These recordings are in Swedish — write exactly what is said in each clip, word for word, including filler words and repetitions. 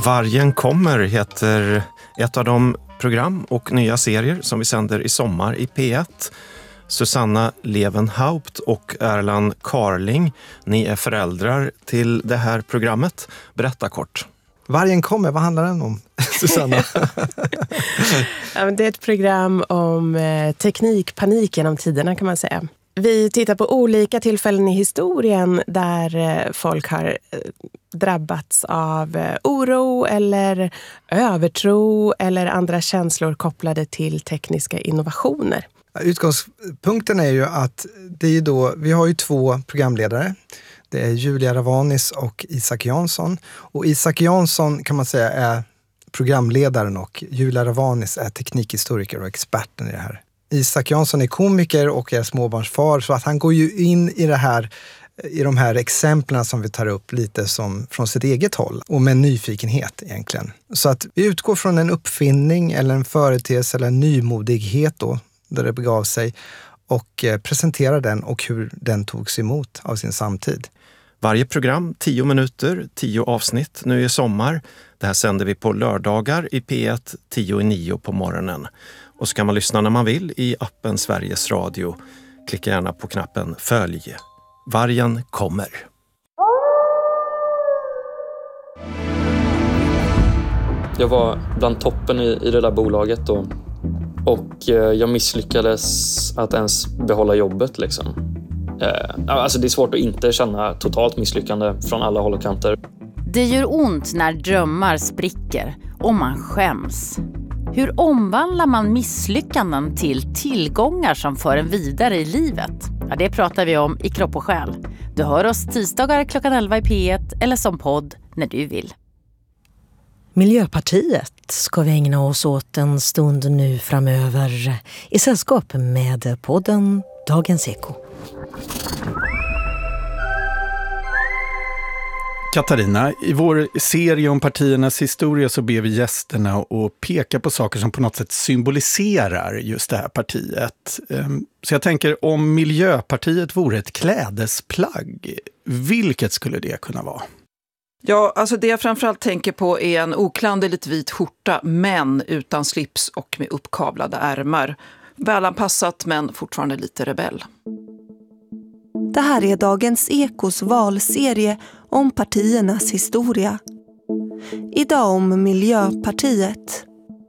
Vargen kommer heter ett av de program och nya serier som vi sänder i sommar i P ett. Susanna Levenhaupt och Erland Carling, ni är föräldrar till det här programmet. Berätta kort. Vargen kommer, vad handlar den om, Susanna? Ja, men det är ett program om eh, teknikpanik genom tiderna kan man säga. Vi tittar på olika tillfällen i historien där eh, folk har eh, drabbats av eh, oro eller övertro eller andra känslor kopplade till tekniska innovationer. Utgångspunkten är ju att det är då, vi har ju två programledare. Det är Julia Ravanis och Isak Jansson. Och Isak Jansson kan man säga är programledaren och Julia Ravanis är teknikhistoriker och experten i det här. Isak Jansson är komiker och är småbarnsfar, så att han går ju in i det här, i de här exemplen som vi tar upp lite som från sitt eget håll och med nyfikenhet egentligen. Så att vi utgår från en uppfinning eller en företeelse eller en nymodighet då, där det begav sig, och presenterar den och hur den togs emot av sin samtid. Varje program, tio minuter, tio avsnitt nu i sommar. Det här sänder vi på lördagar i P ett, tio i nio på morgonen. Och så kan man lyssna när man vill i appen Sveriges Radio. Klicka gärna på knappen Följ. Vargen kommer. Jag var bland toppen i, i det där bolaget då. Och eh, jag misslyckades att ens behålla jobbet liksom. Eh, alltså det är svårt att inte känna totalt misslyckande från alla håll och kanter. Det gör ont när drömmar spricker och man skäms. Hur omvandlar man misslyckanden till tillgångar som för en vidare i livet? Ja, det pratar vi om i Kropp och själ. Du hör oss tisdagar klockan elva i P ett eller som podd när du vill. Miljöpartiet ska vi ägna oss åt en stund nu framöver i sällskap med podden Dagens Eko. Katarina, i vår serie om partiernas historia så ber vi gästerna att peka på saker som på något sätt symboliserar just det här partiet. Så jag tänker, om Miljöpartiet vore ett klädesplagg, vilket skulle det kunna vara? Ja, alltså det jag framförallt tänker på är en oklanderligt vit skjorta, men utan slips och med uppkavlade ärmar. Välanpassat men fortfarande lite rebell. Det här är Dagens Ekos valserie om partiernas historia. Idag om Miljöpartiet.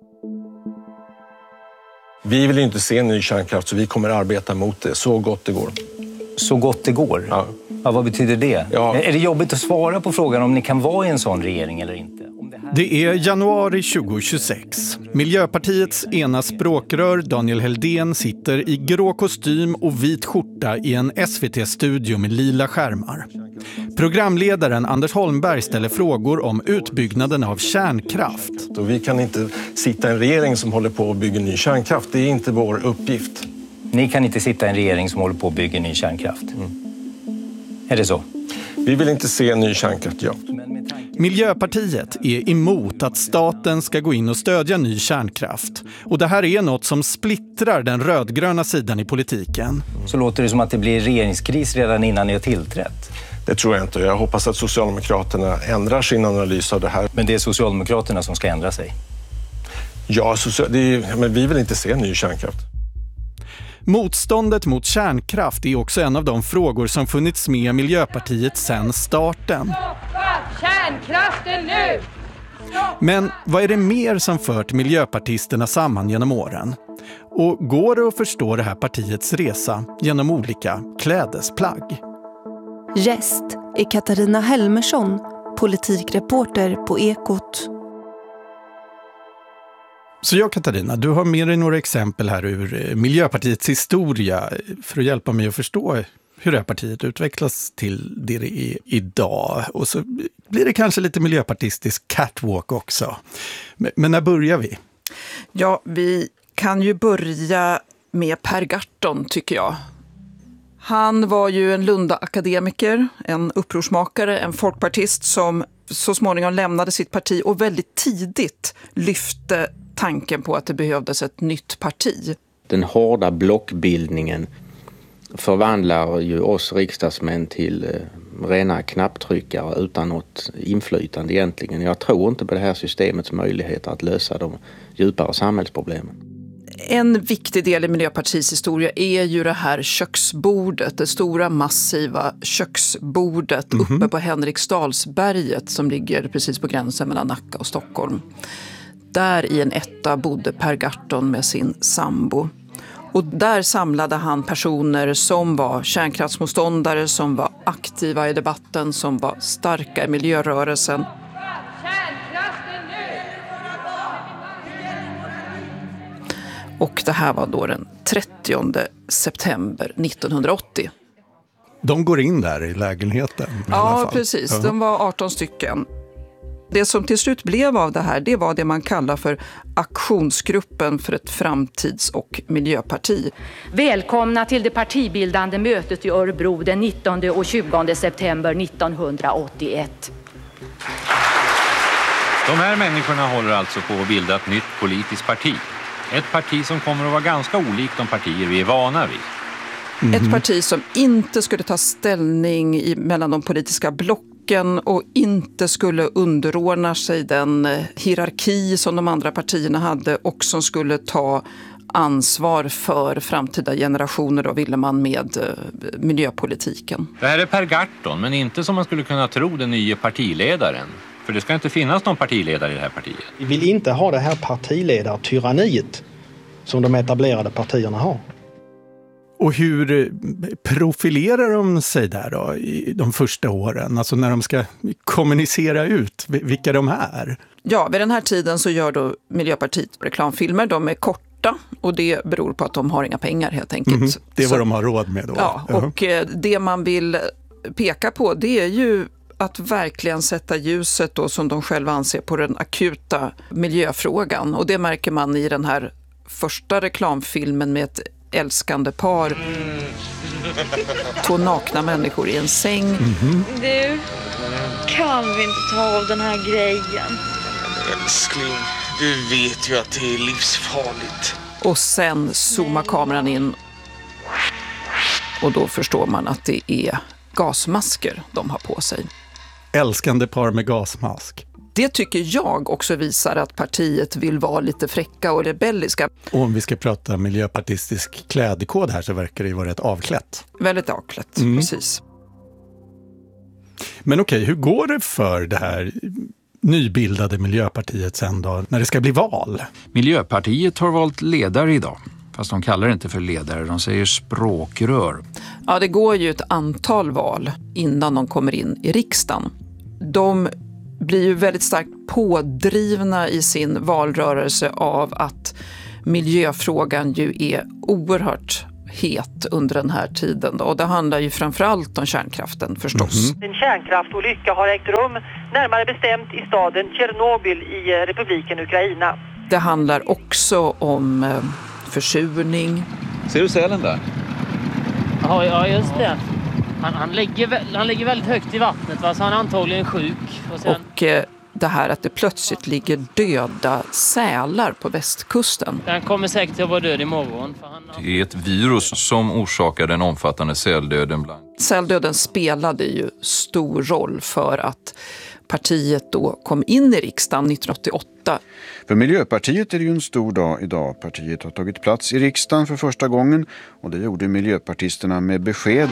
Vi vill inte se ny kärnkraft, så vi kommer arbeta mot det så gott det går. Så gott det går? Ja. Ja, vad betyder det? Ja. Är det jobbigt att svara på frågan om ni kan vara i en sån regering eller inte? Det är januari tjugohundratjugosex. Miljöpartiets ena språkrör Daniel Heldén sitter i grå kostym och vit skjorta i en S V T-studio med lila skärmar. Programledaren Anders Holmberg ställer frågor om utbyggnaden av kärnkraft. Och vi kan inte sitta i en regering som håller på att bygga ny kärnkraft. Det är inte vår uppgift. Ni kan inte sitta i en regering som håller på att bygga ny kärnkraft. Mm. Är det så? Vi vill inte se ny kärnkraft, ja. Miljöpartiet är emot att staten ska gå in och stödja ny kärnkraft. Och det här är något som splittrar den rödgröna sidan i politiken. Så låter det som att det blir regeringskris redan innan ni har tillträtt. Det tror jag inte. Jag hoppas att Socialdemokraterna ändrar sin analys av det här. Men det är Socialdemokraterna som ska ändra sig? Ja, det är, men vi vill inte se ny kärnkraft. Motståndet mot kärnkraft är också en av de frågor som funnits med i Miljöpartiet sedan starten. Stoppa kärnkraften nu! Men vad är det mer som fört miljöpartisterna samman genom åren? Och går det att förstå det här partiets resa genom olika klädesplagg? Gäst är Katarina Helmersson, politikreporter på Ekot. Så jag, Katarina, du har med dig några exempel här ur Miljöpartiets historia för att hjälpa mig att förstå hur det här partiet utvecklas till det det är idag. Och så blir det kanske lite miljöpartistisk catwalk också. Men när börjar vi? Ja, vi kan ju börja med Per Gahrton, tycker jag. Han var ju en Lunda-akademiker, en upprorsmakare, en folkpartist som så småningom lämnade sitt parti och väldigt tidigt lyfte tanken på att det behövdes ett nytt parti. Den hårda blockbildningen förvandlar ju oss riksdagsmän till eh, rena knapptryckare utan något inflytande egentligen. Jag tror inte på det här systemets möjligheter att lösa de djupare samhällsproblemen. En viktig del i Miljöpartiets historia är ju det här köksbordet, det stora massiva köksbordet mm-hmm. uppe på Henriksdalsberget som ligger precis på gränsen mellan Nacka och Stockholm. Där i en etta bodde Per Gahrton med sin sambo. Och där samlade han personer som var kärnkraftsmotståndare, som var aktiva i debatten, som var starka i miljörörelsen. Och det här var då den trettionde september nittonhundraåttio. De går in där i lägenheten. I ja, alla fall. precis. Uh-huh. De var arton stycken. Det som till slut blev av det här, det var det man kallar för aktionsgruppen för ett framtids- och miljöparti. Välkomna till det partibildande mötet i Örebro den nittonde och tjugonde september nittonhundraåttioett. De här människorna håller alltså på att bilda ett nytt politiskt parti. Ett parti som kommer att vara ganska olikt de partier vi är vana vid. Mm-hmm. Ett parti som inte skulle ta ställning i, mellan de politiska blocken och inte skulle underordna sig den hierarki som de andra partierna hade och som skulle ta ansvar för framtida generationer, då ville man med eh, miljöpolitiken. Det här är Per Gahrton, men inte som man skulle kunna tro den nya partiledaren. För det ska inte finnas någon partiledare i det här partiet. Vi vill inte ha det här partiledartyranniet som de etablerade partierna har. Och hur profilerar de sig där då i de första åren? Alltså när de ska kommunicera ut vilka de är? Ja, vid den här tiden så gör då Miljöpartiet reklamfilmer. De är korta och det beror på att de har inga pengar helt enkelt. Mm-hmm. Det är vad så, de har råd med då? Ja, och uh-huh. det man vill peka på det är ju att verkligen sätta ljuset då, som de själva anser, på den akuta miljöfrågan. Och det märker man i den här första reklamfilmen med ett älskande par. Två nakna människor i en säng. Mm-hmm. Du, kan vi inte ta av den här grejen? Älskling, du vet ju att det är livsfarligt. Och sen zoomar kameran in. Och då förstår man att det är gasmasker de har på sig. Älskande par med gasmask. Det tycker jag också visar att partiet vill vara lite fräcka och rebelliska. Och om vi ska prata miljöpartistisk klädkod här så verkar det ju vara rätt avklätt. Väldigt avklätt, mm. precis. Men okej, hur går det för det här nybildade Miljöpartiet sen då, när det ska bli val? Miljöpartiet har valt ledare idag. Fast de kallar det inte för ledare, de säger språkrör. Ja, det går ju ett antal val innan de kommer in i riksdagen. De blir ju väldigt starkt pådrivna i sin valrörelse av att miljöfrågan ju är oerhört het under den här tiden. Då. Och det handlar ju framförallt om kärnkraften förstås. Mm-hmm. En kärnkraftolycka har ägt rum, närmare bestämt i staden Tjernobyl i republiken Ukraina. Det handlar också om eh, försurning. Ser du sälen där? Ja, ja just det. Han, han, ligger, han ligger väldigt högt i vattnet, va? Så han är antagligen sjuk. Och, sen... och eh, det här att det plötsligt ligger döda sälar på västkusten. Han kommer säkert att vara död imorgon. För han har... Det är ett virus som orsakar den omfattande säldöden. Säldöden spelade ju stor roll för att partiet då kom in i riksdagen nittonhundraåttioåtta. För Miljöpartiet är det ju en stor dag idag. Partiet har tagit plats i riksdagen för första gången och det gjorde miljöpartisterna med besked.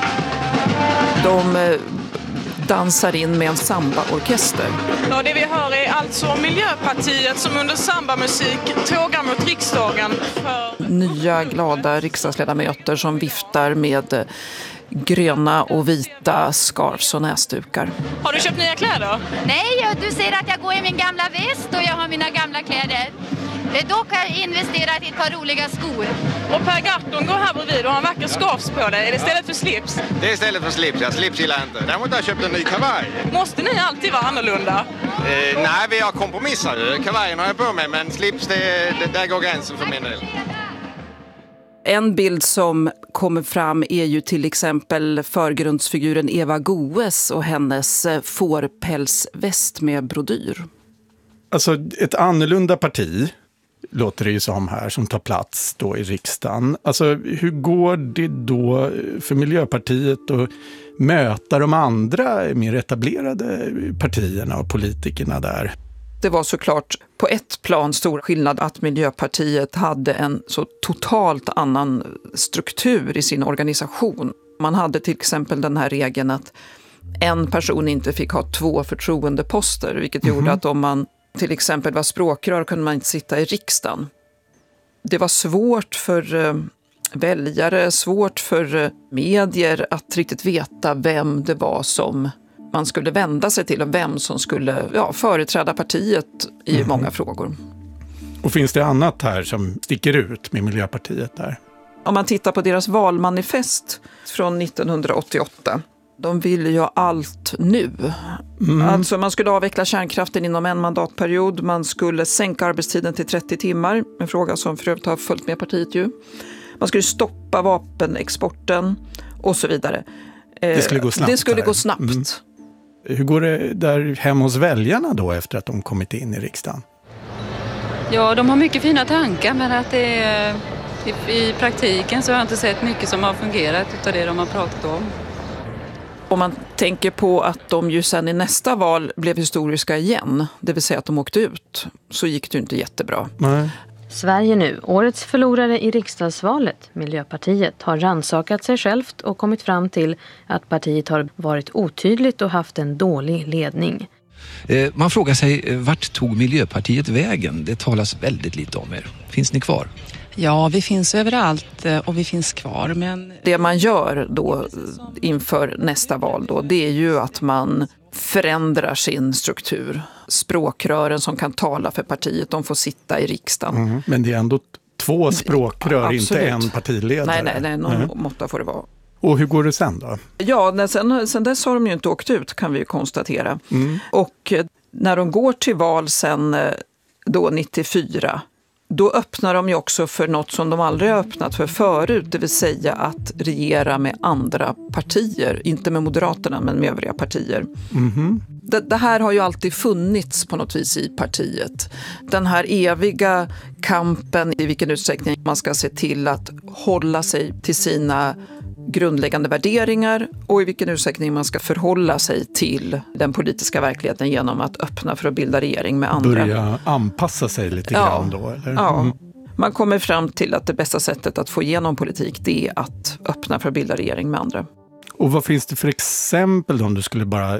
De eh, dansar in med en sambaorkester. Ja, det vi hör är alltså Miljöpartiet som under sambamusik tågar mot riksdagen för... Nya glada riksdagsledamöter som viftar med eh, gröna och vita scarfs och näsdukar. Har du köpt nya kläder? Nej, du ser att jag går i min gamla väst och jag har mina gamla kläder. Dock har jag investerat i ett par roliga skor. Och Per Gahrton går här bredvid och han verkar scarfs på dig. Är det istället för slips? Det är istället för slips, ja. Slips gillar jag inte. Däremot har jag köpt en ny kavaj. Måste ni alltid vara annorlunda? Eh, nej, vi har kompromissat. Kavajen har jag på mig, men slips, det, det, där går gränsen för min del. En bild som kommer fram är ju till exempel förgrundsfiguren Eva Goes och hennes fårpälsväst med brodyr. Alltså ett annorlunda parti låter det ju som här, som tar plats då i riksdagen. Alltså hur går det då för Miljöpartiet att möta de andra mer etablerade partierna och politikerna där? Det var såklart på ett plan stor skillnad att Miljöpartiet hade en så totalt annan struktur i sin organisation. Man hade till exempel den här regeln att en person inte fick ha två förtroendeposter, vilket mm-hmm. gjorde att om man till exempel var språkrör kunde man inte sitta i riksdagen. Det var svårt för eh, väljare, svårt för eh, medier att riktigt veta vem det var som man skulle vända sig till och vem som skulle ja, företräda partiet i mm. många frågor. Och finns det annat här som sticker ut med Miljöpartiet där? Om man tittar på deras valmanifest från nittonhundraåttioåtta. De ville ju ha allt nu. Mm. Alltså man skulle avveckla kärnkraften inom en mandatperiod. Man skulle sänka arbetstiden till trettio timmar. En fråga som för övrigt har följt med partiet ju. Man skulle stoppa vapenexporten och så vidare. Det skulle gå snabbt. Det skulle här. gå snabbt. Mm. Hur går det där hem hos väljarna då efter att de kommit in i riksdagen? Ja, de har mycket fina tankar, men att det är, i, i praktiken så har jag inte sett mycket som har fungerat utav det de har pratat om. Om man tänker på att de ju sen i nästa val blev historiska igen, det vill säga att de åkte ut, så gick det ju inte jättebra. Nej. Sverige nu, årets förlorare i riksdagsvalet, Miljöpartiet, har rannsakat sig självt och kommit fram till att partiet har varit otydligt och haft en dålig ledning. Man frågar sig, vart tog Miljöpartiet vägen? Det talas väldigt lite om er. Finns ni kvar? Ja, vi finns överallt och vi finns kvar. Men det man gör då inför nästa val då, det är ju att man förändrar sin struktur. Språkrören som kan tala för partiet, de får sitta i riksdagen. Mm, men det är ändå två språkrör, ja, inte en partiledare. Nej, nej, nej någon mm. måtta får det vara. Och hur går det sen då? Ja, sen, sen dess har de ju inte åkt ut, kan vi ju konstatera. Mm. Och när de går till val sen då nittiofyra, då öppnar de ju också för något som de aldrig har öppnat för förut, det vill säga att regera med andra partier. Inte med Moderaterna, men med övriga partier. Mm-hmm. Det, det här har ju alltid funnits på något vis i partiet. Den här eviga kampen i vilken utsträckning man ska se till att hålla sig till sina grundläggande värderingar och i vilken utsträckning man ska förhålla sig till den politiska verkligheten genom att öppna för att bilda regering med andra. Börja anpassa sig lite ja. grann då? Eller? Ja, mm. man kommer fram till att det bästa sättet att få igenom politik, det är att öppna för att bilda regering med andra. Och vad finns det för exempel då, om du skulle bara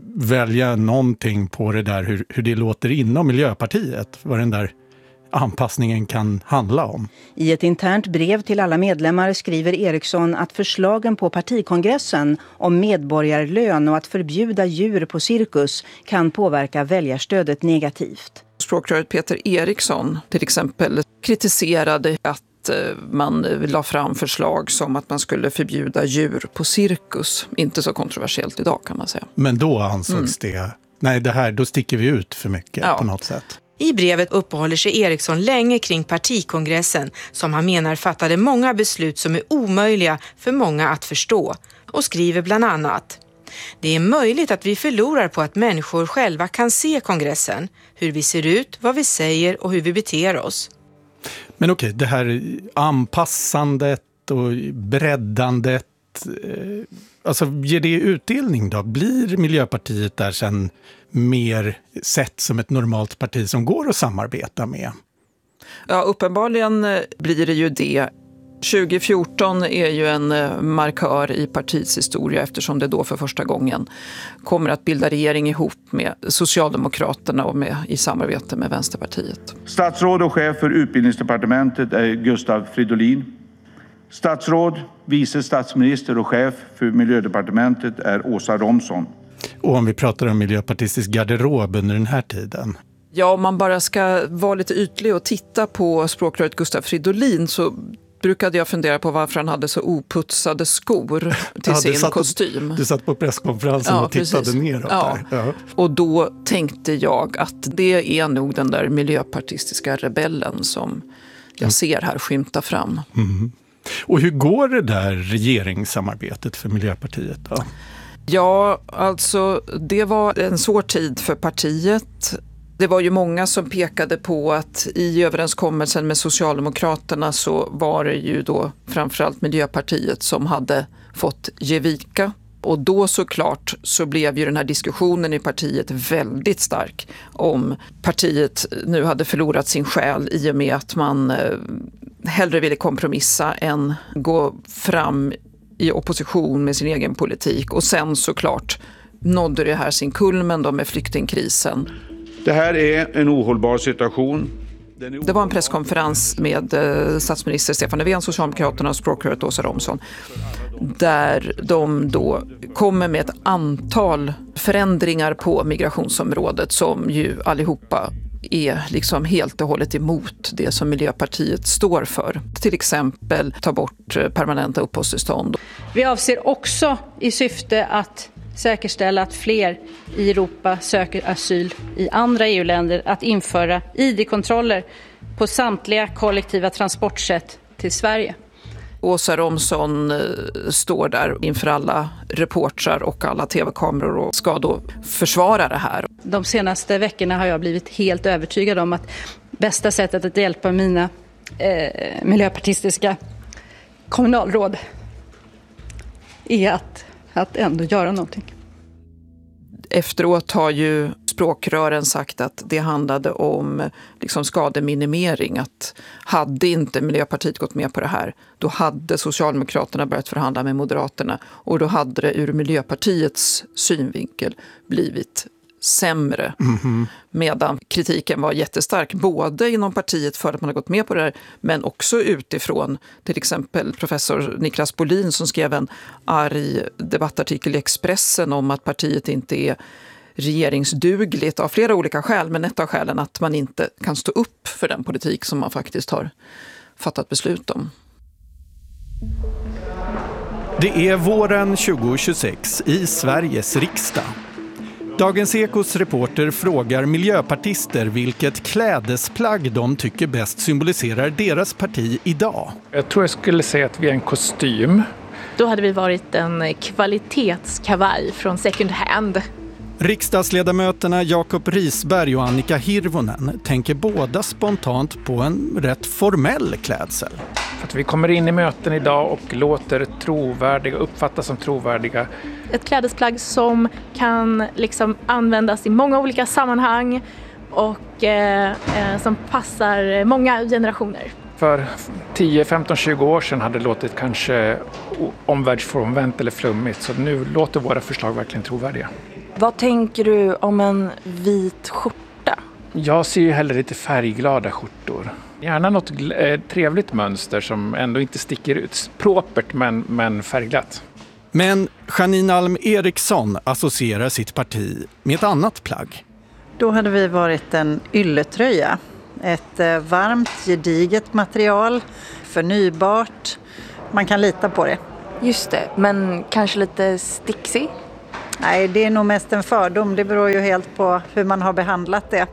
välja någonting på det där, hur, hur det låter inom Miljöpartiet? Vad den där anpassningen kan handla om. I ett internt brev till alla medlemmar skriver Eriksson att förslagen på partikongressen om medborgarlön och att förbjuda djur på cirkus kan påverka väljarstödet negativt. Språkröret Peter Eriksson till exempel kritiserade att man la fram förslag som att man skulle förbjuda djur på cirkus. Inte så kontroversiellt idag, kan man säga. Men då ansågs mm. det, nej det här, då sticker vi ut för mycket ja. på något sätt. I brevet uppehåller sig Eriksson länge kring partikongressen som han menar fattade många beslut som är omöjliga för många att förstå, och skriver bland annat: det är möjligt att vi förlorar på att människor själva kan se kongressen, hur vi ser ut, vad vi säger och hur vi beter oss. Men okej, det här anpassandet och breddandet, alltså ger det utdelning då? Blir Miljöpartiet där sen mer sett som ett normalt parti som går att samarbeta med? Ja, uppenbarligen blir det ju det. tjugo fjorton är ju en markör i partiets historia eftersom det då för första gången kommer att bilda regering ihop med Socialdemokraterna och med, i samarbete med Vänsterpartiet. Statsråd och chef för utbildningsdepartementet är Gustav Fridolin. Statsråd, vice statsminister och chef för miljödepartementet är Åsa Romson. Och om vi pratar om miljöpartistisk garderob under den här tiden? Ja, om man bara ska vara lite ytlig och titta på språkröret Gustav Fridolin så brukade jag fundera på varför han hade så oputsade skor till ja, sin satt, kostym. Du satt på presskonferensen ja, och tittade precis. neråt ja. där. Ja. Och då tänkte jag att det är nog den där miljöpartistiska rebellen som jag mm. ser här skymta fram. Mm. Och hur går det där regeringssamarbetet för Miljöpartiet då? Ja, alltså det var en svår tid för partiet. Det var ju många som pekade på att i överenskommelsen med Socialdemokraterna så var det ju då framförallt Miljöpartiet som hade fått ge vika. Och då såklart så blev ju den här diskussionen i partiet väldigt stark om partiet nu hade förlorat sin själ i och med att man eh, hellre ville kompromissa än gå fram i opposition med sin egen politik. Och sen såklart nådde det här sin kulmen då med flyktingkrisen. Det här är en ohållbar situation. Det var en presskonferens med statsminister Stefan Löfven, Socialdemokraterna och språkröret Åsa Romson, där de då kommer med ett antal förändringar på migrationsområdet som ju allihopa är liksom helt och hållet emot det som Miljöpartiet står för. Till exempel ta bort permanenta uppehållstillstånd. Vi avser också i syfte att säkerställa att fler i Europa söker asyl i andra E U-länder att införa I D-kontroller på samtliga kollektiva transportsätt till Sverige. Åsa Romson står där inför alla reportrar och alla tv-kameror och ska då försvara det här. De senaste veckorna har jag blivit helt övertygad om att bästa sättet att hjälpa mina eh, miljöpartistiska kommunalråd är att, att ändå göra någonting. Efteråt har ju språkrören sagt att det handlade om liksom skademinimering. Att hade inte Miljöpartiet gått med på det här, då hade Socialdemokraterna börjat förhandla med Moderaterna. Och då hade det ur Miljöpartiets synvinkel blivit sämre. Mm-hmm. Medan kritiken var jättestark både inom partiet för att man har gått med på det här, men också utifrån till exempel professor Niklas Bolin som skrev en arg debattartikel i Expressen om att partiet inte är regeringsdugligt av flera olika skäl, men ett av skälen att man inte kan stå upp för den politik som man faktiskt har fattat beslut om. Det är våren tjugohundratjugosex i Sveriges riksdag. Dagens Ekos reporter frågar miljöpartister vilket klädesplagg de tycker bäst symboliserar deras parti idag. Jag tror jag skulle säga att vi är en kostym. Då hade vi varit en kvalitetskavaj från second hand. Riksdagsledamöterna Jakob Risberg och Annika Hirvonen tänker båda spontant på en rätt formell klädsel. För att vi kommer in i möten idag och låter trovärdiga, uppfattas som trovärdiga. Ett klädesplagg som kan liksom användas i många olika sammanhang och eh, som passar många generationer. För tio, femton, tjugo år sedan hade det låtit kanske omvärldsfrånvänt eller flummigt, så nu låter våra förslag verkligen trovärdiga. Vad tänker du om en vit skjorta? Jag ser ju hellre lite färgglada skjortor. Gärna något eh, trevligt mönster som ändå inte sticker ut. Propert men, men färgglatt. Men Janine Alm Eriksson associerar sitt parti med ett annat plagg. Då hade vi varit en ylletröja. Ett eh, varmt, gediget material, förnybart. Man kan lita på det. Just det, men kanske lite sticksig? Nej, det är nog mest en fördom. Det beror ju helt på hur man har behandlat det.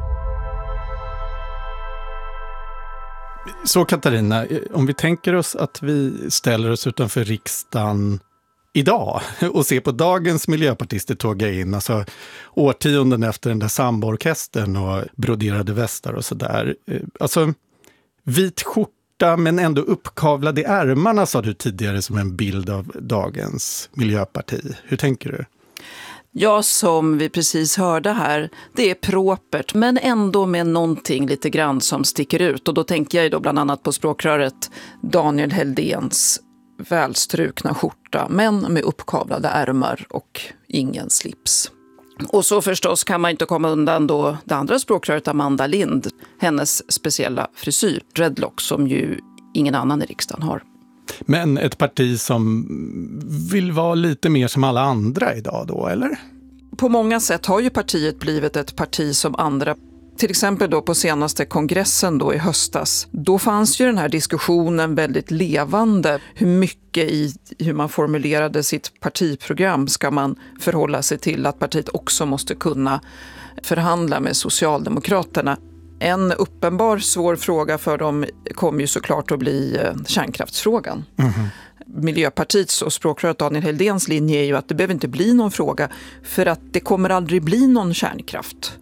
Så Katarina, om vi tänker oss att vi ställer oss utanför riksdagen idag och ser på dagens miljöpartister tåga in, alltså årtionden efter den där samborkestern och broderade västar och sådär. Alltså vit skjorta men ändå uppkavlade i ärmarna sa du tidigare som en bild av dagens miljöparti. Hur tänker du? Ja, som vi precis hörde här, det är propert men ändå med någonting lite grann som sticker ut. Och då tänker jag ju då bland annat på språkröret Daniel Heldéns välstrukna skjorta men med uppkavlade ärmar och ingen slips. Och så förstås kan man inte komma undan då det andra språkröret Amanda Lind, hennes speciella frisyr, dreadlock, som ju ingen annan i riksdagen har. Men ett parti som vill vara lite mer som alla andra idag då, eller? På många sätt har ju partiet blivit ett parti som andra. Till exempel då på senaste kongressen då i höstas. Då fanns ju den här diskussionen väldigt levande. Hur mycket i hur man formulerade sitt partiprogram ska man förhålla sig till att partiet också måste kunna förhandla med Socialdemokraterna. En uppenbar svår fråga för dem kommer ju såklart att bli kärnkraftsfrågan. Mm-hmm. Miljöpartiets och språkröret Daniel Heldéns linje är ju att det behöver inte bli någon fråga för att det kommer aldrig bli någon kärnkraft.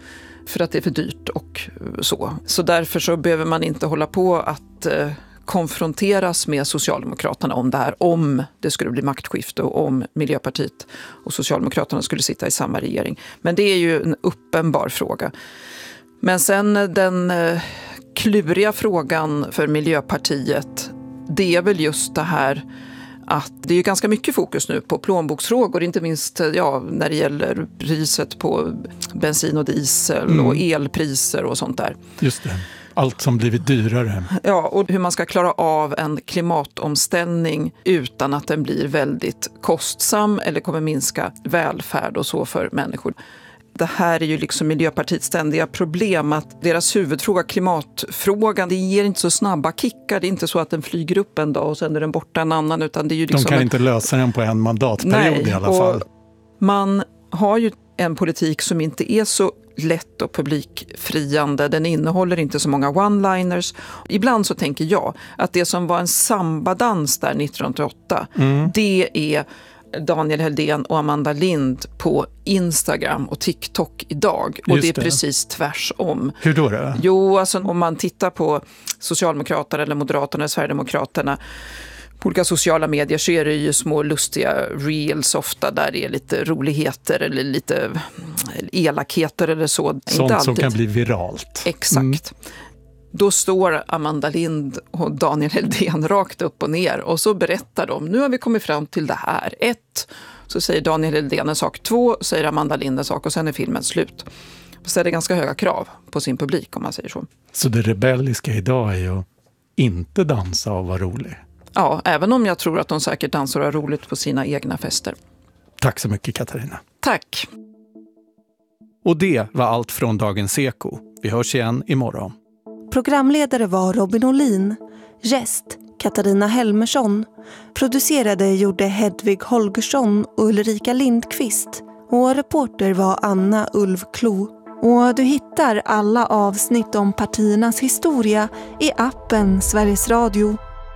för att det är för dyrt och så. Så därför så behöver man inte hålla på att eh, konfronteras med Socialdemokraterna om det här, om det skulle bli maktskifte och om Miljöpartiet och Socialdemokraterna skulle sitta i samma regering. Men det är ju en uppenbar fråga. Men sen den eh, kluriga frågan för Miljöpartiet, det är väl just det här att det är ju ganska mycket fokus nu på plånboksfrågor, inte minst ja, när det gäller priset på bensin och diesel mm. och elpriser och sånt där. Just det. Allt som blivit dyrare. Ja, och hur man ska klara av en klimatomställning utan att den blir väldigt kostsam eller kommer minska välfärd och så för människor. Det här är ju liksom Miljöpartiets ständiga problem, att deras huvudfråga, klimatfrågan, det ger inte så snabba kickar. Det är inte så att den flyger upp en dag och sen är den borta en annan. Utan det är ju liksom de kan en... inte lösa den på en mandatperiod. Nej, i alla fall. Man har ju en politik som inte är så lätt och publikfriande. Den innehåller inte så många one-liners. Ibland så tänker jag att det som var en sambadans där nittonhundraåtta, mm. det är Daniel Heldén och Amanda Lind på Instagram och TikTok idag. Och Just det är det. precis tvärsom. Hur då då? Jo, alltså om man tittar på Socialdemokraterna eller Moderaterna eller Sverigedemokraterna på olika sociala medier så är det ju små lustiga reels ofta där det är lite roligheter eller lite elakheter eller så. Sånt Inte som kan bli viralt. Exakt. Mm. Då står Amanda Lind och Daniel Heldén rakt upp och ner och så berättar de, nu har vi kommit fram till det här. Ett, så säger Daniel Heldén en sak. Två, säger Amanda Lind en sak och sen är filmen slut. Så är det ganska höga krav på sin publik om man säger så. Så det rebelliska idag är ju att inte dansa och vara rolig? Ja, även om jag tror att de säkert dansar och har roligt på sina egna fester. Tack så mycket Katarina. Tack. Och det var allt från Dagens Eko. Vi hörs igen imorgon. Programledare var Robin Olin. Gäst Katarina Helmersson. Producerade gjorde Hedvig Holgersson och Ulrika Lindqvist. Och reporter var Anna Ulvklo. Och du hittar alla avsnitt om partiernas historia i appen Sveriges Radio.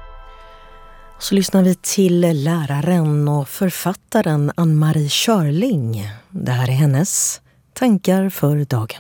Så lyssnar vi till läraren och författaren Ann-Marie Körling. Det här är hennes tankar för dagen.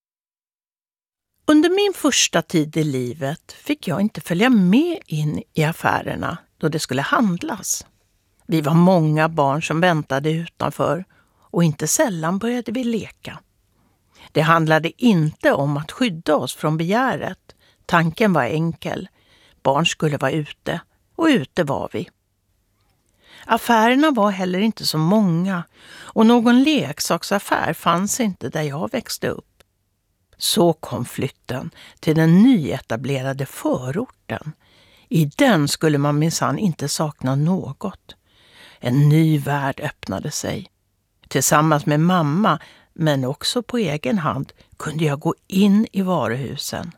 Under min första tid i livet fick jag inte följa med in i affärerna då det skulle handlas. Vi var många barn som väntade utanför och inte sällan började vi leka. Det handlade inte om att skydda oss från begäret. Tanken var enkel. Barn skulle vara ute och ute var vi. Affärerna var heller inte så många och någon leksaksaffär fanns inte där jag växte upp. Så kom flytten till den nyetablerade förorten. I den skulle man minsann inte sakna något. En ny värld öppnade sig. Tillsammans med mamma, men också på egen hand, kunde jag gå in i varuhusen.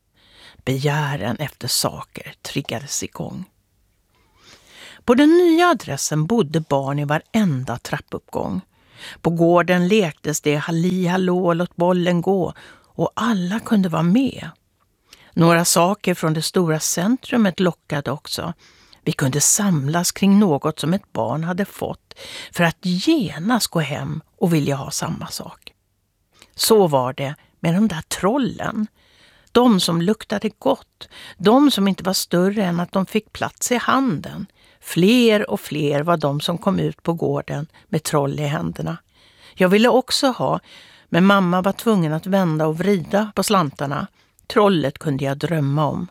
Begären efter saker triggades igång. På den nya adressen bodde barn i varenda trappuppgång. På gården lektes det halli hallå, låt bollen gå och alla kunde vara med. Några saker från det stora centrumet lockade också. Vi kunde samlas kring något som ett barn hade fått för att genast gå hem och vilja ha samma sak. Så var det med de där trollen. De som luktade gott. De som inte var större än att de fick plats i handen. Fler och fler var de som kom ut på gården med troll i händerna. Jag ville också ha, men mamma var tvungen att vända och vrida på slantarna. Trollet kunde jag drömma om.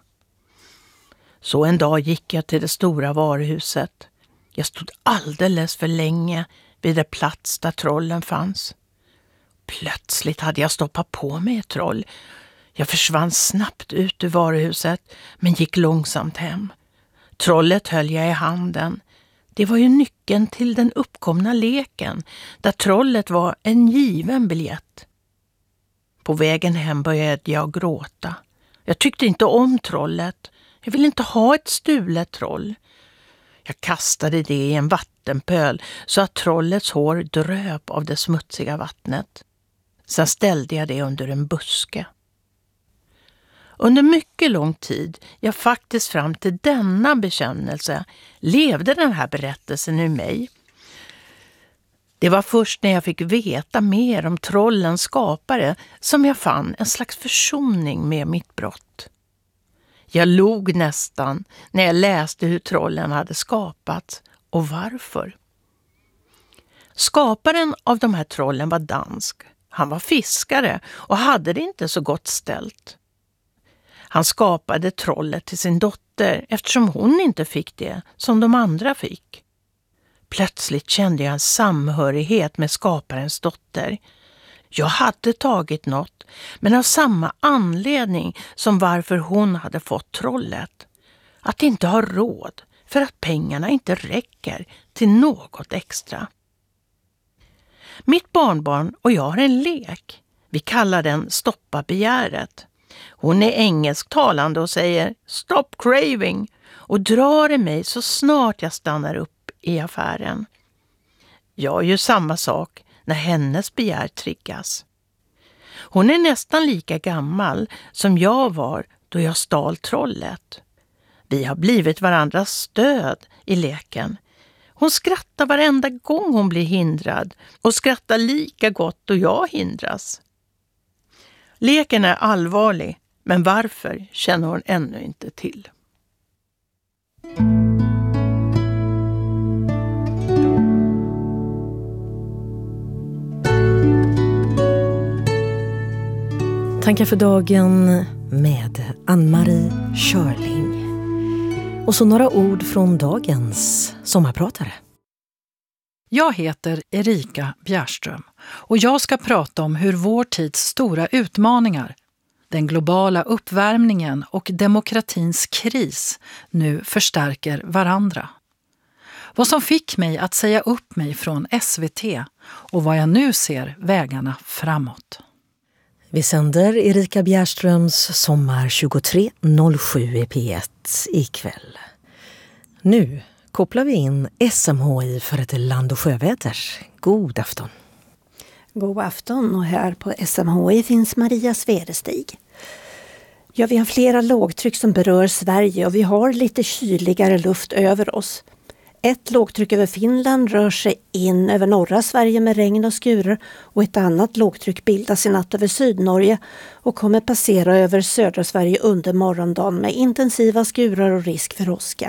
Så en dag gick jag till det stora varuhuset. Jag stod alldeles för länge vid det plats där trollen fanns. Plötsligt hade jag stoppat på mig ett troll. Jag försvann snabbt ut ur varuhuset men gick långsamt hem. Trollet höll jag i handen. Det var ju nyckeln till den uppkomna leken, där trollet var en given biljett. På vägen hem började jag gråta. Jag tyckte inte om trollet. Jag ville inte ha ett stulet troll. Jag kastade det i en vattenpöl så att trollets hår dröp av det smutsiga vattnet. Sen ställde jag det under en buske. Under mycket lång tid, ja faktiskt fram till denna bekännelse, levde den här berättelsen i mig. Det var först när jag fick veta mer om trollens skapare som jag fann en slags försoning med mitt brott. Jag log nästan när jag läste hur trollen hade skapats och varför. Skaparen av de här trollen var dansk. Han var fiskare och hade det inte så gott ställt. Han skapade trollet till sin dotter eftersom hon inte fick det som de andra fick. Plötsligt kände jag en samhörighet med skaparens dotter. Jag hade tagit något, men av samma anledning som varför hon hade fått trollet. Att inte ha råd för att pengarna inte räcker till något extra. Mitt barnbarn och jag har en lek. Vi kallar den Stoppa begäret. Hon är engelsktalande och säger Stop craving och drar i mig så snart jag stannar upp i affären. Jag gör samma sak när hennes begär triggas. Hon är nästan lika gammal som jag var då jag stal trollet. Vi har blivit varandras stöd i leken. Hon skrattar varenda gång hon blir hindrad och skrattar lika gott då jag hindras. Leken är allvarlig, men varför känner hon ännu inte till. Tankar för dagen med Ann-Marie Körling. Och så några ord från dagens sommarpratare. Jag heter Erika Bjärström och jag ska prata om hur vår tids stora utmaningar, den globala uppvärmningen och demokratins kris nu förstärker varandra. Vad som fick mig att säga upp mig från S V T och vad jag nu ser vägarna framåt. Vi sänder Erika Bjärströms Sommar tjugotre noll sju i P ett ikväll. Nu kopplar vi in S M H I för ett land- och sjöväder. God afton. God afton, och här på S M H I finns Maria Svedestig. Ja, vi har flera lågtryck som berör Sverige och vi har lite kyligare luft över oss. Ett lågtryck över Finland rör sig in över norra Sverige med regn och skurar, och ett annat lågtryck bildas i natt över Sydnorge och kommer passera över södra Sverige under morgondagen med intensiva skurar och risk för åska.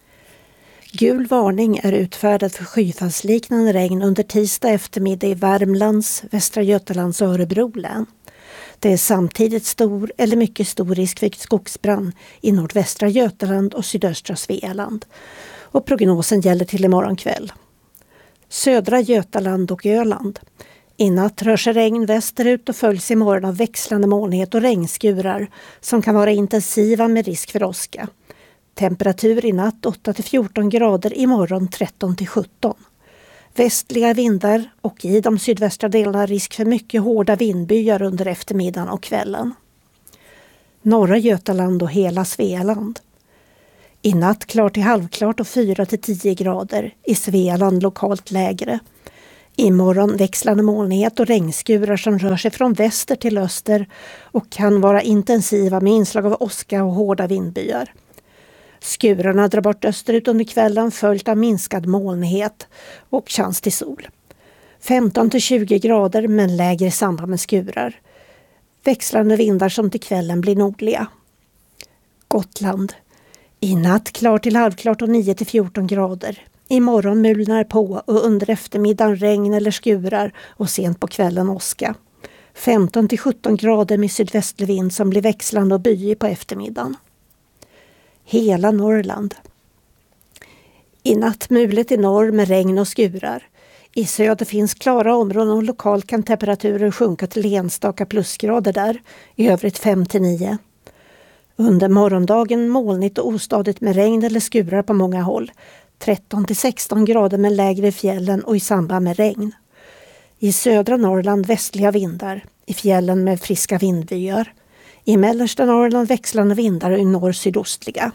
Gul varning är utfärdad för skyfallsliknande regn under tisdag eftermiddag i Värmlands, Västra Götalands och Örebro län. Det är samtidigt stor eller mycket stor risk för skogsbrand i nordvästra Götaland och sydöstra Svealand. Och prognosen gäller till imorgon kväll. Södra Götaland och Öland. I natt rör sig regn västerut och följs imorgon av växlande molnighet och regnskurar som kan vara intensiva med risk för åska. Temperatur i natt åtta till fjorton grader, imorgon tretton till sjutton. Västliga vindar och i de sydvästra delarna risk för mycket hårda vindbyar under eftermiddagen och kvällen. Norra Götaland och hela Svealand. I natt klart till halvklart och fyra till tio grader, i Svealand lokalt lägre. Imorgon växlande molnighet och regnskurar som rör sig från väster till öster och kan vara intensiva med inslag av åska och hårda vindbyar. Skurarna drar bort österut under kvällen följt av minskad molnighet och chans till sol. femton till tjugo grader men lägre i samband med skurar. Växlande vindar som till kvällen blir nordliga. Gotland. I natt klart till halvklart och nio till fjorton grader. Imorgon mulnar på och under eftermiddagen regn eller skurar och sent på kvällen åska. femton till sjutton grader med sydvästlig vind som blir växlande och byig på eftermiddagen. Hela Norrland. I natt mulet i norr med regn och skurar. I söder finns klara områden och lokalt kan temperaturer sjunka till enstaka plusgrader där. I övrigt fem till nio. Under morgondagen molnigt och ostadigt med regn eller skurar på många håll. tretton till sexton grader med lägre i fjällen och i samband med regn. I södra Norrland västliga vindar. I fjällen med friska vindbyar. I mellersta Norrland växlande vindar och i norr sydostliga.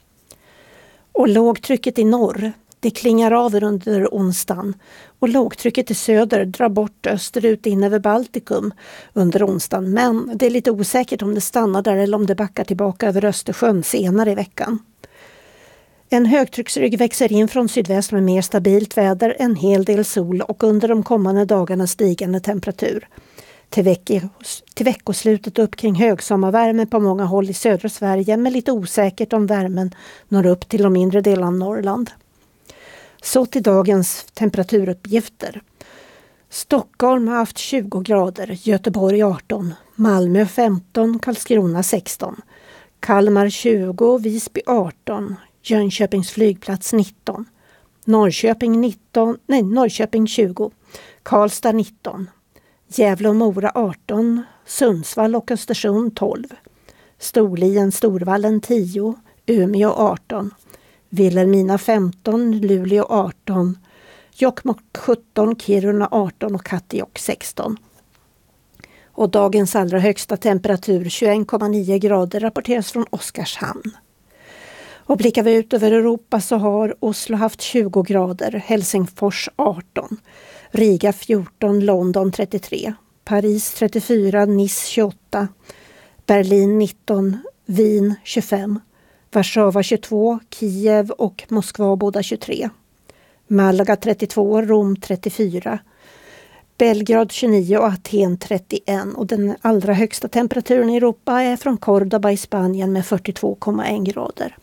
Och lågtrycket i norr, det klingar av under onsdagen. Och lågtrycket i söder drar bort österut in över Baltikum under onsdagen. Men det är lite osäkert om det stannar där eller om det backar tillbaka över Östersjön senare i veckan. En högtrycksrygg växer in från sydväst med mer stabilt väder, en hel del sol och under de kommande dagarna stigande temperatur. Till, veck- till veckoslutet upp kring högsommarvärme på många håll i södra Sverige, men lite osäkert om värmen når upp till de mindre delarna av Norrland. Så till dagens temperaturuppgifter. Stockholm har haft tjugo grader, Göteborg arton, Malmö femton, Karlskrona sexton, Kalmar tjugo, Visby arton, Jönköpings flygplats nitton, Norrköping nitton, nej Norrköping tjugo, Karlstad nitton, Gävle och Mora arton, Sundsvall och Östersund tolv, Storlien Storvallen tio, Umeå arton, Vilhelmina femton, Luleå arton, Jokkmokk sjutton, Kiruna arton och Kattejock sexton. Och dagens allra högsta temperatur tjugoen komma nio grader rapporteras från Oskarshamn. Och blickar vi ut över Europa så har Oslo haft tjugo grader, Helsingfors arton, Riga fjorton, London trettiotre, Paris trettiofyra, Nice tjugoåtta, Berlin nitton, Wien tjugofem, Warszawa tjugotvå, Kiev och Moskva båda tjugotre, Malaga trettiotvå, Rom trettiofyra, Belgrad tjugonio och Aten trettioen och den allra högsta temperaturen i Europa är från Córdoba i Spanien med fyrtiotvå komma en grader.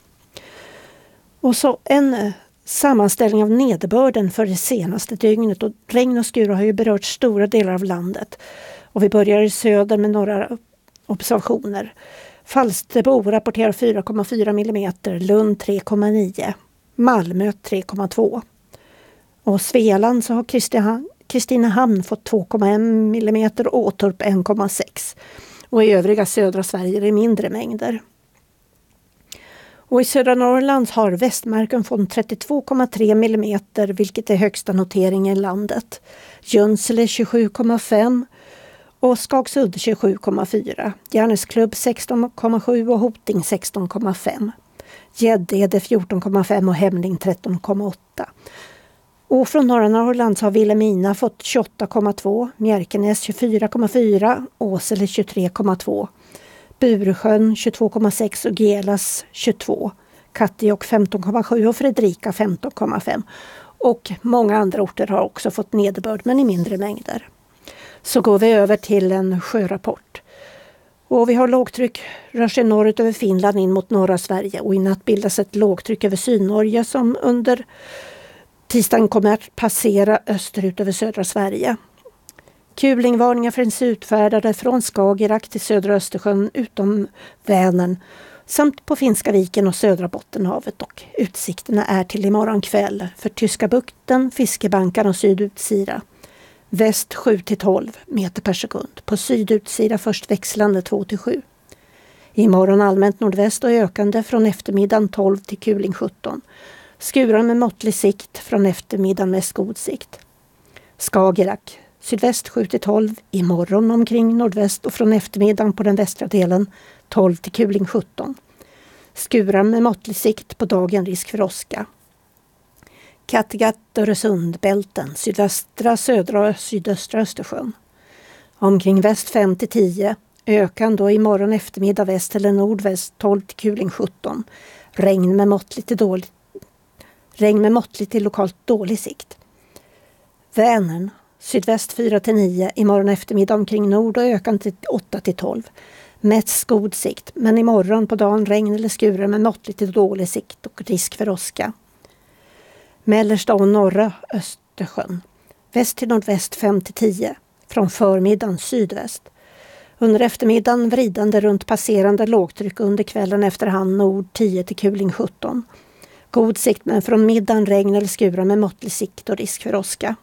Och så en sammanställning av nederbörden för det senaste dygnet, och regn och skurar har ju berört stora delar av landet. Och vi börjar i söder med några observationer. Falsterbo rapporterar fyra komma fyra millimeter, Lund tre komma nio, Malmö tre komma två. Och Svealand så har Kristinehamn Kristinehamn fått två komma en millimeter och Åtorp en komma sex. Och i övriga södra Sverige är det mindre mängder. Och i södra Norrland har Västmarken fått trettiotvå komma tre millimeter, vilket är högsta noteringen i landet. Jönsele tjugosju komma fem och Skagsudd tjugosju komma fyra. Järnesklubb sexton komma sju och Hoting sexton komma fem. Gäddede fjorton komma fem och Hemling tretton komma åtta. Och från norra Norrland har Vilhelmina fått tjugoåtta komma två, Mjärkenäs tjugofyra komma fyra, Åsele tjugotre komma två, Bursjön tjugotvå komma sex och Gelas tjugotvå, Kattejock femton komma sju och Fredrika femton komma fem. Och många andra orter har också fått nederbörd, men i mindre mängder. Så går vi över till en sjörapport. Och vi har lågtryck rör sig norrut över Finland in mot norra Sverige, och i natt bildas ett lågtryck över Sydnorge som under tisdagen kommer att passera österut över södra Sverige. Kulingvarningar finns utfärdade från Skagerrak till södra Östersjön utom Vänern samt på Finska viken och södra Bottenhavet, och utsikterna är till imorgon kväll för Tyska bukten, Fiskebankarna och Sydutsida. Väst sju till tolv meter per sekund. På Sydutsida först växlande två till sju. Imorgon allmänt nordväst och ökande från eftermiddagen tolv till kuling sjutton. Skurar med måttlig sikt från eftermiddagen med god sikt. Skagerrak sydväst sju till tolv, imorgon omkring nordväst och från eftermiddagen på den västra delen tolv till kuling sjutton. Skurar med måttlig sikt, på dagen risk för åska. Kattegatt, Öresund, bälten, sydvästra, södra och sydöstra Östersjön. Omkring väst fem till tio, ökande och imorgon eftermiddag väst eller nordväst tolv till kuling sjutton. Regn med måttligt till dåligt Regn med måttligt till lokalt dålig sikt. Vänern, sydväst fyra till nio, imorgon eftermiddag omkring nord och ökande till åtta till tolv. Mest god sikt, men imorgon på dagen regn eller skurar med måttligt till dålig sikt och risk för åska. Mellersta och norra Östersjön, väst till nordväst fem till tio, från förmiddagen sydväst. Under eftermiddagen vridande runt passerande lågtryck, under kvällen efterhand nord tio till kuling sjutton. God sikt, men från middagen regn eller skurar med måttlig sikt och risk för åska.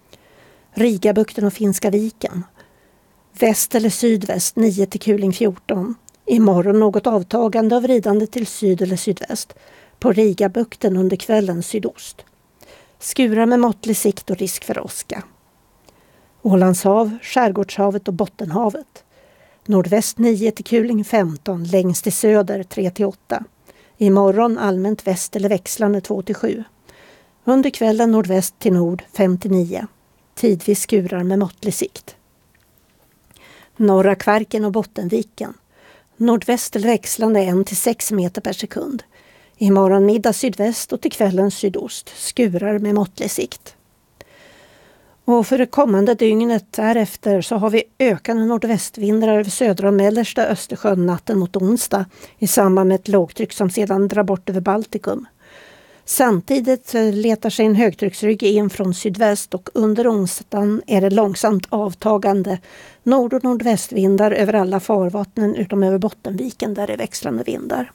Rigabukten och Finska viken. Väst eller sydväst nio till kuling fjorton. Imorgon något avtagande och vridande till syd eller sydväst. På Rigabukten under kvällen sydost. Skurar med måttlig sikt och risk för åska. Ålandshav, Skärgårdshavet och Bottenhavet. Nordväst nio till kuling femton, längst till söder tre till åtta. Imorgon allmänt väst eller växlande två till sju. Under kvällen nordväst till nord fem till nio. Tidvis skurar med måttlig sikt. Norra Kvarken och Bottenviken. Nordväst eller växlande en till sex meter per sekund. Imorgon middag sydväst och till kvällen sydost. Skurar med måttlig sikt. Och för det kommande dygnet därefter så har vi ökande nordvästvindar över södra och mellersta Östersjön natten mot onsdag i samband med ett lågtryck som sedan drar bort över Baltikum. Samtidigt letar sig en högtrycksrygg in från sydväst och under onsdagen är det långsamt avtagande nord- och nordvästvindar över alla farvattnen utom över Bottenviken där det är växlande vindar.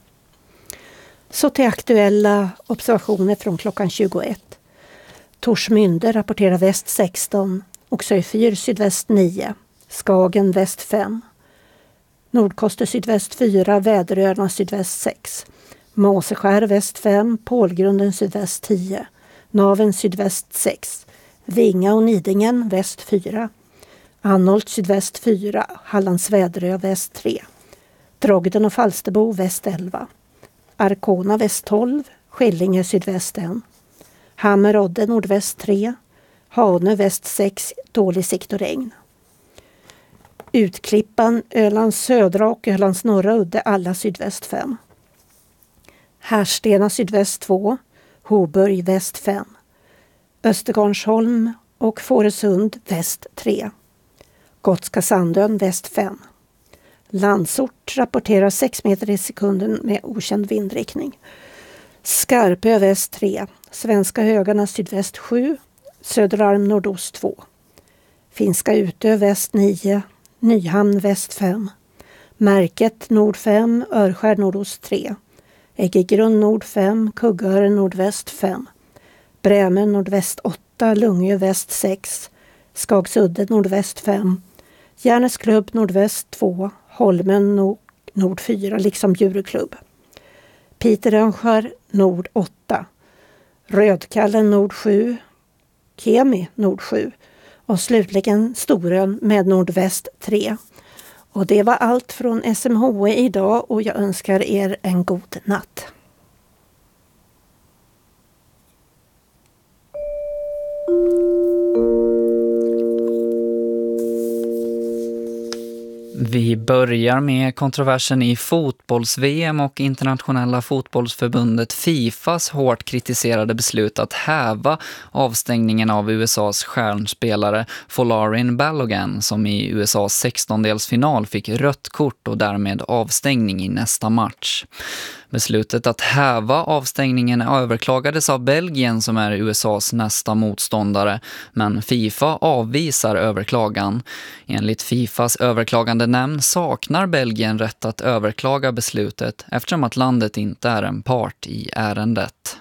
Så till aktuella observationer från klockan tjugoett. Torsmynde rapporterar väst sexton, Oxöjfyr sydväst nio, Skagen väst fem, Nordkoster sydväst fyra, Väderöarna sydväst sex, Måseskär väst fem, Pålgrunden sydväst tio, Naven sydväst sex, Vinga och Nidingen väst fyra, Anholt sydväst fyra, Hallands Väderö väst tre, Drogden och Falsterbo väst elva, Arkona väst tolv, Skillinge sydväst ett, Hammerodde nordväst tre, Hanö väst sex, dålig sikt och regn. Utklippan, Ölands södra och Ölands norra udde alla sydväst fem. Härstena sydväst två, Hoburg väst fem. Östergarnsholm och Fårösund väst tre. Gotska Sandön väst fem. Landsort rapporterar sex meter i sekunden med okänd vindriktning. Skarpö väst tre, Svenska Högarna sydväst sju, Söderarm nordost två. Finska Utö väst nio, Nyhamn väst fem. Märket nord fem, Örskär nordost tre. Äggegrund nord fem, Kuggören nordväst fem. Brämen nordväst åtta, Lungö väst sex. Skagsudde nordväst fem. Järnesklubb nordväst två, Holmen nord, nord fyra liksom Djureklubb. Piterönskär nord åtta, Rödkallen nord sju, Kemi nord sju och slutligen Storön med nordväst tre. Och det var allt från S M H I idag och jag önskar er en god natt. Vi börjar med kontroversen i fotbolls-V M och internationella fotbollsförbundet Fifas hårt kritiserade beslut att häva avstängningen av U S A:s stjärnspelare Folarin Balogun som i U S A:s sextondelsfinal fick rött kort och därmed avstängning i nästa match. Beslutet att häva avstängningen överklagades av Belgien som är U S A:s nästa motståndare, men FIFA avvisar överklagan. Enligt Fifas överklagande nämnd saknar Belgien rätt att överklaga beslutet eftersom att landet inte är en part i ärendet.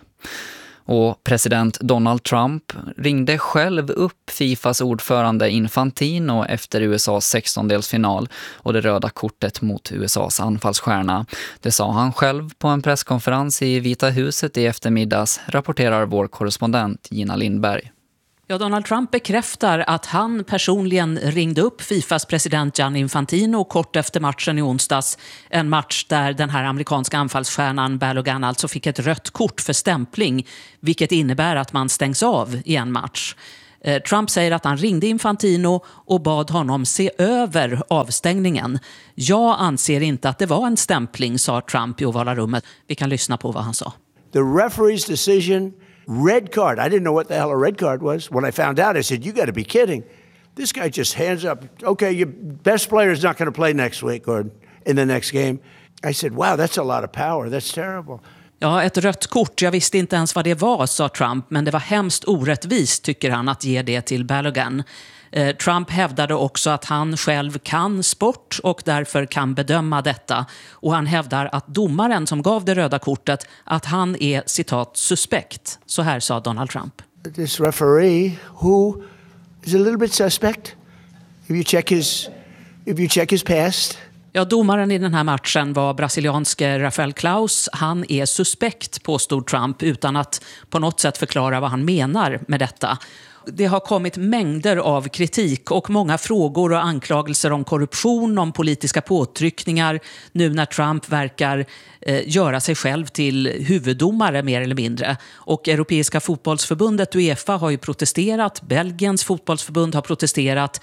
Och president Donald Trump ringde själv upp Fifas ordförande Infantino efter U S A:s sextondelsfinal och det röda kortet mot U S A:s anfallsstjärna. Det sa han själv på en presskonferens i Vita huset i eftermiddags, rapporterar vår korrespondent Gina Lindberg. Ja, Donald Trump bekräftar att han personligen ringde upp Fifas president Gianni Infantino kort efter matchen i onsdags. En match där den här amerikanska anfallsstjärnan Balogun alltså fick ett rött kort för stämpling, vilket innebär att man stängs av i en match. Trump säger att han ringde Infantino och bad honom se över avstängningen. Jag anser inte att det var en stämpling, sa Trump i ovala rummet. Vi kan lyssna på vad han sa. The referee's decision, red card. I didn't know what the hell a red card was. When I found out, I said, you got to be kidding. This guy just hands up. Okay, your best player is not going to play next week or in the next game. I said, wow, that's a lot of power. That's terrible. Ja, ett rött kort. Jag visste inte ens vad det var, sa Trump. Men det var hemskt orättvist, tycker han, att ge det till Balogun. Eh, Trump hävdade också att han själv kan sport och därför kan bedöma detta. Och han hävdar att domaren som gav det röda kortet, att han är, citat, suspekt. Så här sa Donald Trump. This referee who is a little bit suspect. If you check his, if you check his past. Ja, domaren i den här matchen var brasilianske Rafael Klaus. Han är suspekt, påstod Trump, utan att på något sätt förklara vad han menar med detta. Det har kommit mängder av kritik och många frågor och anklagelser om korruption, om politiska påtryckningar nu när Trump verkar eh, göra sig själv till huvuddomare mer eller mindre. Och Europeiska fotbollsförbundet UEFA har ju protesterat, Belgiens fotbollsförbund har protesterat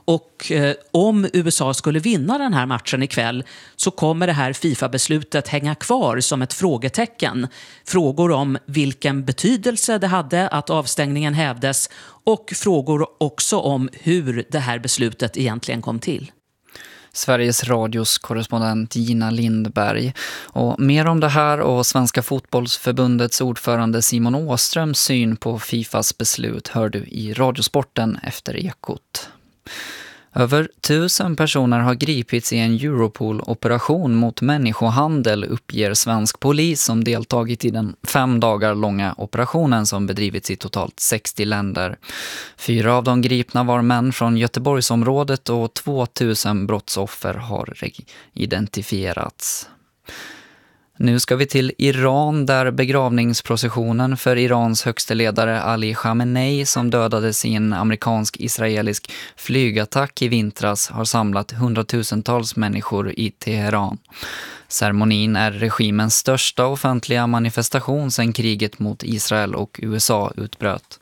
Och eh, om U S A skulle vinna den här matchen ikväll så kommer det här FIFA-beslutet hänga kvar som ett frågetecken. Frågor om vilken betydelse det hade att avstängningen hävdes och frågor också om hur det här beslutet egentligen kom till. Sveriges Radios korrespondent Gina Lindberg. Och mer om det här och Svenska fotbollsförbundets ordförande Simon Åströms syn på FIFAs beslut hör du i Radiosporten efter Ekot. Över tusen personer har gripits i en Europol-operation mot människohandel, uppger svensk polis som deltagit i den fem dagar långa operationen som bedrivits i totalt sextio länder. Fyra av de gripna var män från Göteborgsområdet och tvåtusen brottsoffer har identifierats. Nu ska vi till Iran där begravningsprocessionen för Irans högste ledare Ali Khamenei som dödades i en amerikansk-israelisk flygattack i vintras har samlat hundratusentals människor i Teheran. Ceremonin är regimens största offentliga manifestation sedan kriget mot Israel och U S A utbröt.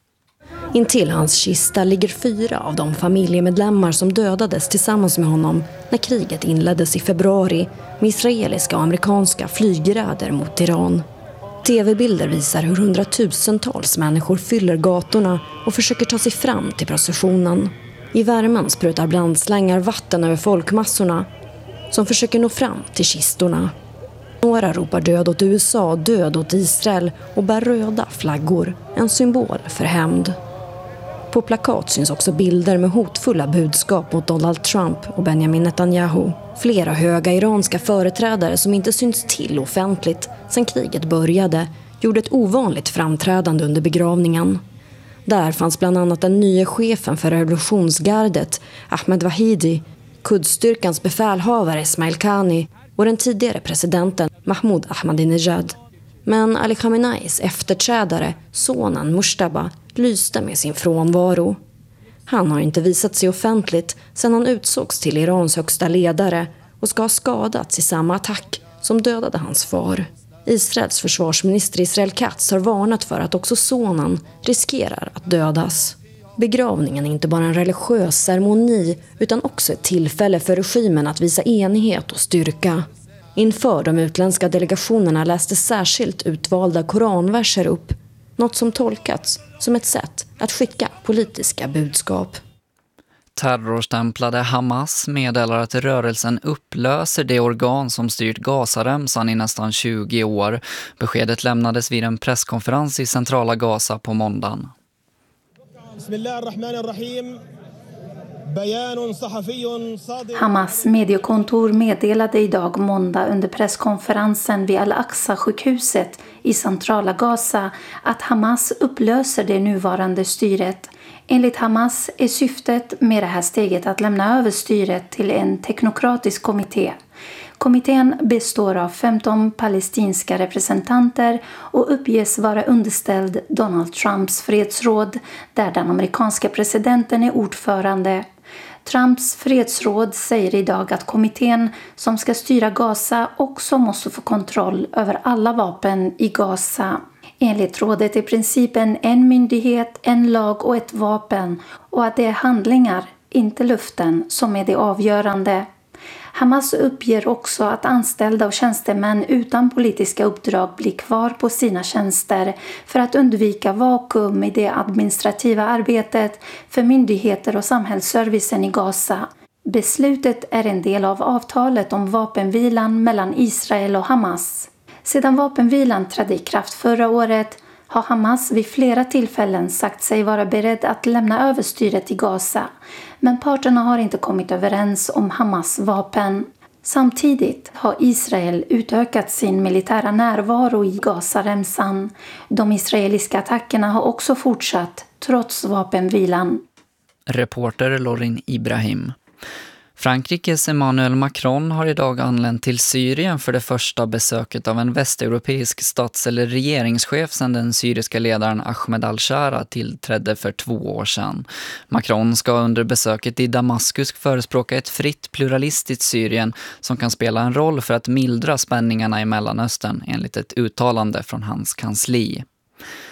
Intill hans kista ligger fyra av de familjemedlemmar som dödades tillsammans med honom när kriget inleddes i februari med israeliska och amerikanska flygräder mot Iran. Tv-bilder visar hur hundratusentals människor fyller gatorna och försöker ta sig fram till processionen. I värmen sprutar blandslängar vatten över folkmassorna som försöker nå fram till kistorna. Några ropar död åt U S A, död åt Israel och bär röda flaggor, en symbol för hämnd. På plakat syns också bilder med hotfulla budskap mot Donald Trump och Benjamin Netanyahu. Flera höga iranska företrädare som inte syns till offentligt sedan kriget började gjorde ett ovanligt framträdande under begravningen. Där fanns bland annat den nya chefen för revolutionsgardet, Ahmed Vahidi, Quds-styrkans befälhavare Ismail Khani och den tidigare presidenten Mahmoud Ahmadinejad. Men Ali Khameneis efterträdare, sonen Mushtaba, lyste med sin frånvaro. Han har inte visat sig offentligt sedan han utsågs till Irans högsta ledare och ska ha skadats i samma attack som dödade hans far. Israels försvarsminister Israel Katz har varnat för att också sonen riskerar att dödas. Begravningen är inte bara en religiös ceremoni utan också ett tillfälle för regimen att visa enighet och styrka. Inför de utländska delegationerna läste särskilt utvalda koranverser upp, något som tolkats som ett sätt att skicka politiska budskap. Terrorstämplade Hamas meddelar att rörelsen upplöser det organ som styrt Gazaremsan i nästan tjugo år. Beskedet lämnades vid en presskonferens i centrala Gaza på måndagen. Hamas mediekontor meddelade idag måndag under presskonferensen vid Al-Aqsa-sjukhuset i centrala Gaza att Hamas upplöser det nuvarande styret. Enligt Hamas är syftet med det här steget att lämna över styret till en teknokratisk kommitté. Kommittén består av femton palestinska representanter och uppges vara underställd Donald Trumps fredsråd, där den amerikanska presidenten är ordförande. Trumps fredsråd säger idag att kommittén som ska styra Gaza också måste få kontroll över alla vapen i Gaza. Enligt rådet är principen en myndighet, en lag och ett vapen och att det är handlingar, inte luften, som är det avgörande. Hamas uppger också att anställda och tjänstemän utan politiska uppdrag blir kvar på sina tjänster för att undvika vakuum i det administrativa arbetet för myndigheter och samhällsservicen i Gaza. Beslutet är en del av avtalet om vapenvilan mellan Israel och Hamas. Sedan vapenvilan trädde i kraft förra året har Hamas vid flera tillfällen sagt sig vara beredd att lämna över styret i Gaza. Men parterna har inte kommit överens om Hamas vapen. Samtidigt har Israel utökat sin militära närvaro i Gazaremsan. De israeliska attackerna har också fortsatt trots vapenvilan. Reporter Lorin Ibrahim. Frankrikes Emmanuel Macron har idag anlänt till Syrien för det första besöket av en västeuropeisk stats- eller regeringschef sedan den syriska ledaren Ahmed al-Shara tillträdde för två år sedan. Macron ska under besöket i Damaskus förespråka ett fritt pluralistiskt Syrien som kan spela en roll för att mildra spänningarna i Mellanöstern enligt ett uttalande från hans kansli.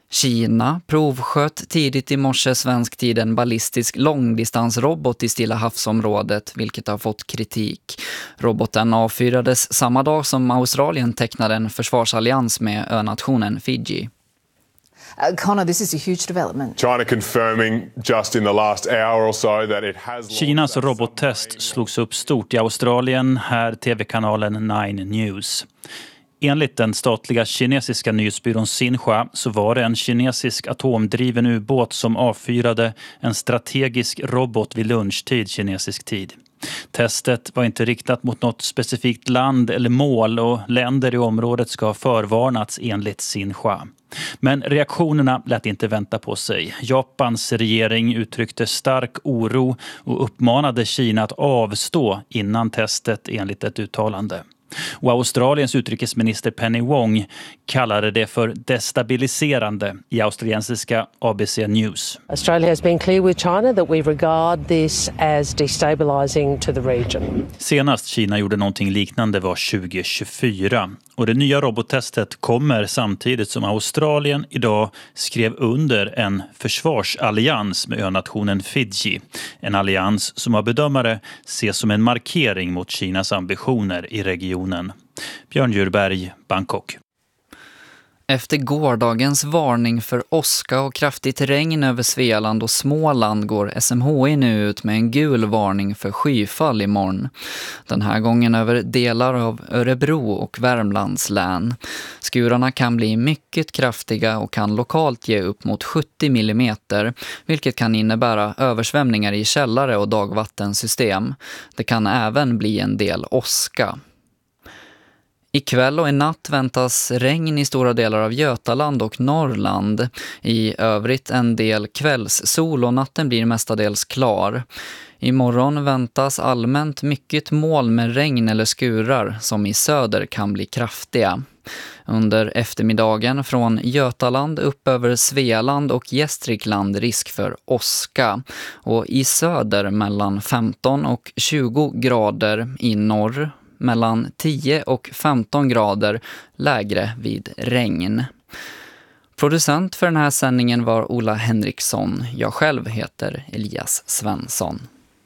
Kina provsköt tidigt i morse svensk tid en ballistisk långdistansrobot i Stilla havsområdet, vilket har fått kritik. Roboten avfyrades samma dag som Australien tecknade en försvarsallians med önationen Fiji. Uh, Connor, this is a huge development. China confirming just in the last hour or so that it has... Kinas robottest slogs upp stort i Australien, här tv-kanalen Nine News. Enligt den statliga kinesiska nyhetsbyrån Xinhua så var det en kinesisk atomdriven ubåt som avfyrade en strategisk robot vid lunchtid kinesisk tid. Testet var inte riktat mot något specifikt land eller mål och länder i området ska ha förvarnats enligt Xinhua. Men reaktionerna lät inte vänta på sig. Japans regering uttryckte stark oro och uppmanade Kina att avstå innan testet enligt ett uttalande. Och Australiens utrikesminister Penny Wong kallade det för destabiliserande i australiensiska A B C News. Australia has been clear with China that we regard this as destabilizing to the region. Senast Kina gjorde någonting liknande var tjugo tjugofyra. Och det nya robottestet kommer samtidigt som Australien idag skrev under en försvarsallians med önationen Fiji. En allians som av bedömare ses som en markering mot Kinas ambitioner i regionen. Björn Djurberg, Bangkok. Efter gårdagens varning för åska och kraftigt regn över Svealand och Småland går S M H I nu ut med en gul varning för skyfall imorgon. Den här gången över delar av Örebro och Värmlands län. Skurarna kan bli mycket kraftiga och kan lokalt ge upp mot sjuttio millimeter, vilket kan innebära översvämningar i källare och dagvattensystem. Det kan även bli en del åska. Ikväll och i natt väntas regn i stora delar av Götaland och Norrland. I övrigt en del kvällssol och natten blir mestadels klar. Imorgon väntas allmänt mycket moln med regn eller skurar som i söder kan bli kraftiga. Under eftermiddagen från Götaland upp över Svealand och Gästrikland risk för åska. Och i söder mellan femton och tjugo grader i norr. Mellan tio och femton grader lägre vid regn. Producent för den här sändningen var Ola Henriksson. Jag själv heter Elias Svensson.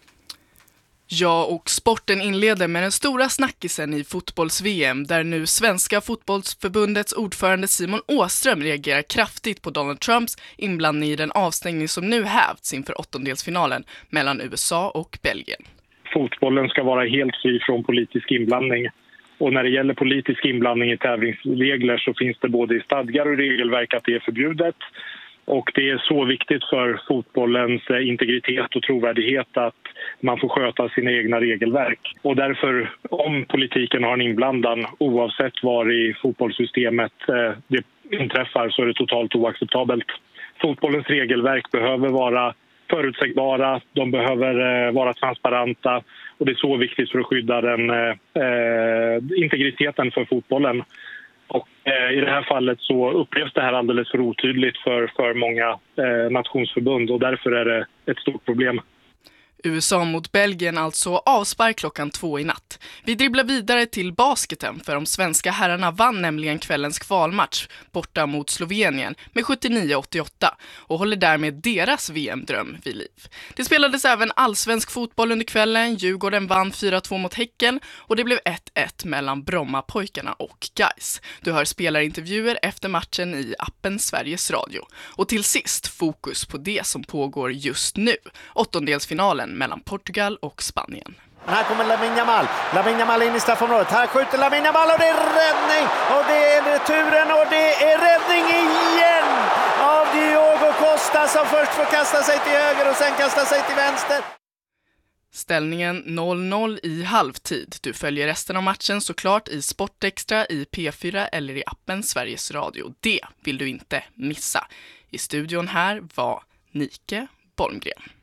Ja, och sporten inleder med den stora snackisen i fotbolls-V M där nu Svenska fotbollsförbundets ordförande Simon Åström reagerar kraftigt på Donald Trumps inblandning i den avstängning som nu hävts inför åttondelsfinalen mellan U S A och Belgien. Fotbollen ska vara helt fri från politisk inblandning. Och när det gäller politisk inblandning i tävlingsregler så finns det både i stadgar och regelverk att det är förbjudet. Och det är så viktigt för fotbollens integritet och trovärdighet att man får sköta sina egna regelverk. Och därför, om politiken har en inblandan, oavsett var i fotbollssystemet det inträffar, så är det totalt oacceptabelt. Fotbollens regelverk behöver vara förutsägbara, de behöver eh, vara transparenta och det är så viktigt för att skydda den eh, integriteten för fotbollen. Och eh, i det här fallet så upplevs det här alldeles för otydligt för, för många eh, nationsförbund och därför är det ett stort problem. U S A mot Belgien alltså avspark klockan två i natt. Vi dribblar vidare till basketen för de svenska herrarna vann nämligen kvällens kvalmatch borta mot Slovenien med sjuttionio åttioåtta och håller därmed deras V M-dröm vid liv. Det spelades även allsvensk fotboll under kvällen. Djurgården vann fyra två mot Häcken och det blev ett ett mellan Brommapojkarna och Gais. Du hör spelarintervjuer efter matchen i appen Sveriges Radio. Och till sist fokus på det som pågår just nu. Åttondelsfinalen mellan Portugal och Spanien. Här kommer Lamine Yamal. Lamine Yamal in i straffområdet. Här skjuter Lamine Yamal och det är räddning. Och det är returen och det är räddning igen av Diogo Costa som först får kasta sig till höger och sen kasta sig till vänster. Ställningen noll noll i halvtid. Du följer resten av matchen såklart i Sportextra, i P fyra eller i appen Sveriges Radio. Det vill du inte missa. I studion här var Nike Bolmgren.